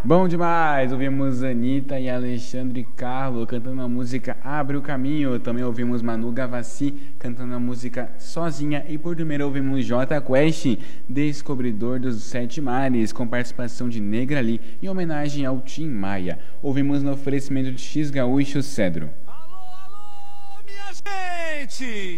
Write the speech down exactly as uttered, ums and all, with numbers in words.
Bom demais! Ouvimos Anitta e Alexandre Carlo cantando a música Abre o Caminho. Também ouvimos Manu Gavassi cantando a música Sozinha. E por primeiro ouvimos Jota Quest, Descobridor dos Sete Mares, com participação de Negra Lee, em homenagem ao Tim Maia. Ouvimos no oferecimento de X Gaúcho Cedro. Alô, alô, minha gente!